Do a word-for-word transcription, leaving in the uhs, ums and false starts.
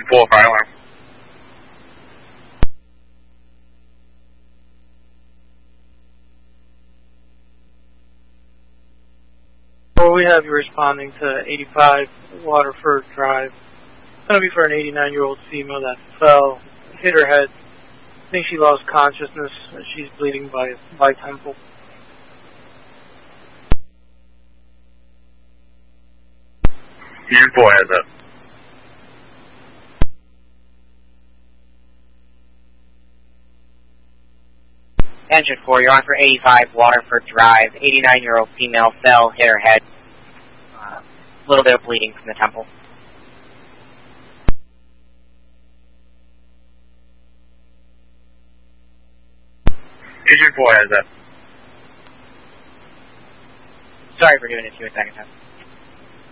four, fire alarm. Well, we have you responding to eighty-five Waterford Drive. It's going to be for an eighty-nine-year-old female that fell, hit her head. I think she lost consciousness. She's bleeding by by temple. Unit four has up. Engine four, you're on for eighty-five Waterford Drive. eighty-nine-year-old female fell, hit her head. A uh, little bit of bleeding from the temple. Agent four has up. Sorry for doing it to you a second time.